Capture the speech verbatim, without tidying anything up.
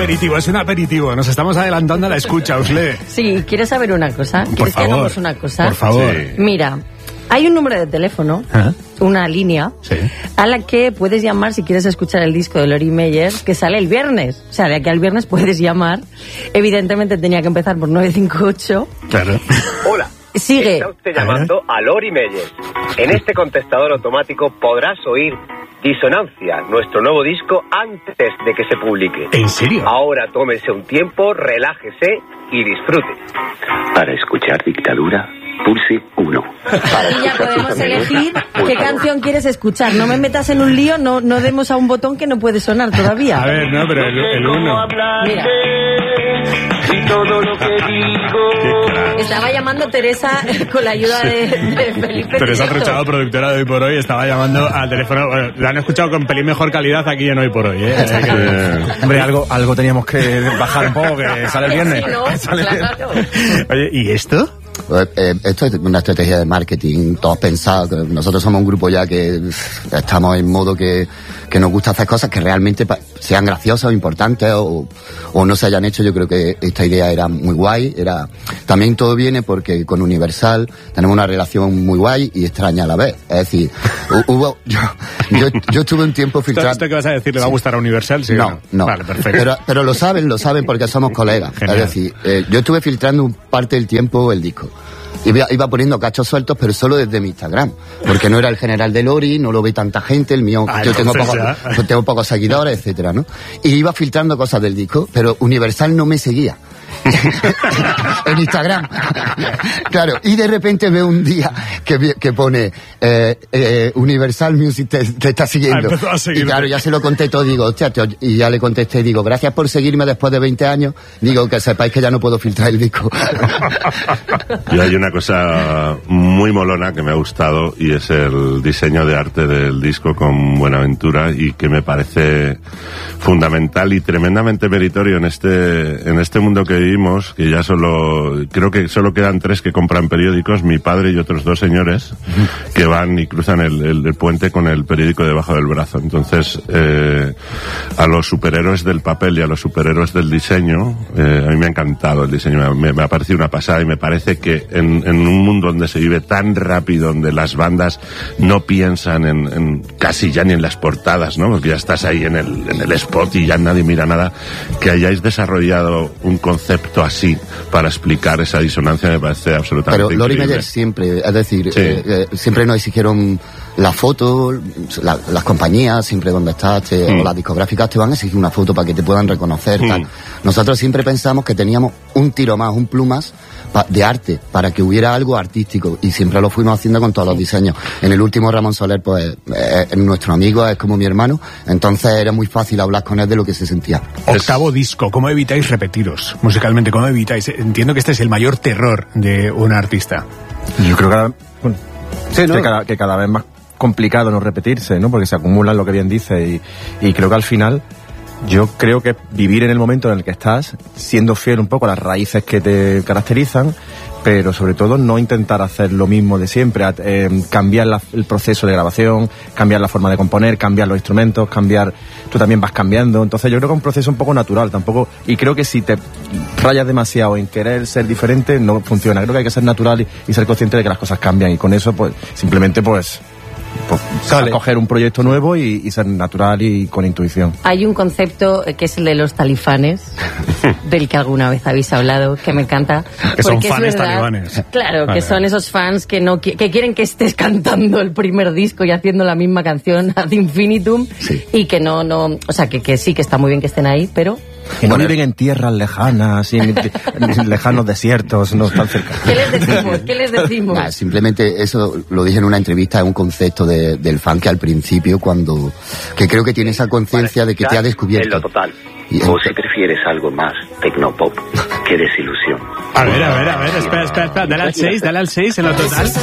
aperitivo, es un aperitivo. Nos estamos adelantando a la escucha, Usle. Sí, ¿quieres saber una cosa? Por ¿Quieres favor, que hagamos una cosa? Por favor. Sí. Mira, hay un número de teléfono, ¿Ah? una línea, sí. a la que puedes llamar si quieres escuchar el disco de Lori Meyers, que sale el viernes. O sea, de aquí al viernes puedes llamar. Evidentemente tenía que empezar por nueve cinco ocho. Claro. Hola. Sigue. Está usted llamando a, a Lori Meyers. En este contestador automático podrás oír Disonancia, nuestro nuevo disco, antes de que se publique. ¿En serio? Ahora tómese un tiempo, relájese y disfrute. Para escuchar Dictadura, pulse uno. Y ya podemos elegir qué canción quieres escuchar. No me metas en un lío, no, no demos a un botón que no puede sonar todavía. A ver, no, pero el, el uno. Mira. Y todo lo que digo. Estaba llamando Teresa con la ayuda de, de Felipe. Teresa Trochado, productora de Hoy por Hoy, estaba llamando al teléfono. Bueno, la han escuchado con pelín mejor calidad aquí en Hoy por Hoy, ¿eh? Eh, hombre, algo, algo teníamos que bajar un poco, que sale el viernes. Sí, ¿no? Sale Claro. Oye, ¿y esto? Eh, esto es una estrategia de marketing, todos pensados. Nosotros somos un grupo ya que estamos en modo que, que nos gusta hacer cosas que realmente sean graciosas o importantes o, o no se hayan hecho. Yo creo que esta idea era muy guay. Era también todo viene porque con Universal tenemos una relación muy guay y extraña a la vez. Es decir, hubo yo, yo, yo estuve un tiempo filtrando. ¿Esto qué vas a decir? ¿Le va a gustar a Universal? ¿Sí no, o no, no. Vale, perfecto. Pero, pero lo saben, lo saben porque somos colegas. Genial. Es decir, eh, yo estuve filtrando un parte del tiempo el disco. Iba, iba poniendo cachos sueltos, pero solo desde mi Instagram. Porque no era el general de Lori, no lo ve tanta gente, el mío, ah, yo tengo, poco, ya. tengo pocos seguidores, etcétera, ¿no? Y iba filtrando cosas del disco, pero Universal no me seguía. En Instagram. Claro, y de repente veo un día que, que pone eh, eh, Universal Music te, te está siguiendo. Ah, y claro, ya se lo conté todo, digo, hostia, te, y ya le contesté, digo, gracias por seguirme después de veinte años, digo, que sepáis que ya no puedo filtrar el disco. Y hay una cosa muy molona que me ha gustado y es el diseño de arte del disco con Buenaventura y que me parece fundamental y tremendamente meritorio en este, en este mundo que vivimos, que ya solo, creo que solo quedan tres que compran periódicos, mi padre y otros dos señores, que van y cruzan el, el, el puente con el periódico debajo del brazo. Entonces, eh, a los superhéroes del papel y a los superhéroes del diseño, eh, a mí me ha encantado el diseño, me, me ha parecido una pasada y me parece que en, en un mundo donde se vive tan rápido, donde las bandas no piensan en, en casi ya ni en las portadas, ¿no? Porque ya estás ahí en el, en el spot y ya nadie mira nada, que hayáis desarrollado un concepto así para explicar esa disonancia me parece absolutamente Pero Lori increíble. Meyers siempre, es decir, Sí. eh, eh, siempre nos exigieron la foto, la, las compañías, siempre donde estás, te, Mm. o las discográficas te van a exigir una foto para que te puedan reconocer. Mm. Tal. Nosotros siempre pensamos que teníamos un tiro más, un plus pa, de arte, para que hubiera algo artístico, y siempre lo fuimos haciendo con todos los diseños. En el último Ramón Soler, pues, eh, es nuestro amigo, es como mi hermano, entonces era muy fácil hablar con él de lo que se sentía. Octavo disco, ¿cómo evitáis repetiros? Musicalmente, ¿cómo evitáis? Entiendo que este es el mayor terror de un artista. Yo creo que cada, bueno, Sí, ¿no? que cada, que cada vez más complicado no repetirse, ¿no? Porque se acumulan lo que bien dice y, y creo que al final yo creo que vivir en el momento en el que estás, siendo fiel un poco a las raíces que te caracterizan, pero sobre todo no intentar hacer lo mismo de siempre, eh, cambiar la, el proceso de grabación, cambiar la forma de componer, cambiar los instrumentos, cambiar, tú también vas cambiando, entonces yo creo que es un proceso un poco natural, tampoco, y creo que si te rayas demasiado en querer ser diferente, no funciona, creo que hay que ser natural y, y ser consciente de que las cosas cambian, y con eso pues simplemente pues Pues, coger un proyecto nuevo y, y ser natural y con intuición. Hay un concepto que es el de los talifanes, del que alguna vez habéis hablado, que me encanta. Que son porque es fans verdad, talibanes. Claro, Vale, que son vale. esos fans que no qui- que quieren que estés cantando el primer disco y haciendo la misma canción ad infinitum, Sí. y que no, no, o sea, que, que sí, que está muy bien que estén ahí, pero Que no viven en tierras lejanas, y en, en lejanos desiertos, no están cerca. ¿qué les decimos? ¿Qué les decimos? Nah, simplemente eso lo dije en una entrevista, es un concepto de, del fan que al principio, cuando, que creo que tiene esa conciencia de que te ha En descubierto. lo total. Y O en- si prefieres algo más tecnopop que desilusión. A ver, a ver, a ver, espera, espera, espera, dale al seis, dale al seis en lo total.